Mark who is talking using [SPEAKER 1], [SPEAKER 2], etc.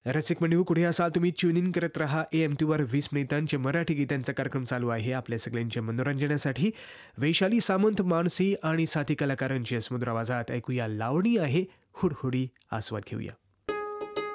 [SPEAKER 1] रसिक मंडळी, कुठे असाल तुम्ही, ट्यून इन करत राहा AM2वर 20 मिनिटांचे मराठी गीतांचा कार्यक्रम चालू आहे आपल्या सगळ्यांच्या मनोरंजनासाठी. वैशाली सामंत, मानसी आणि साथी कलाकारांची सुमधुर आवाजात ऐकूया लावणी आहे हुडहुडी, आस्वाद घेऊया.